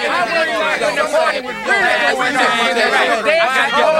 How were you at when the party was going on?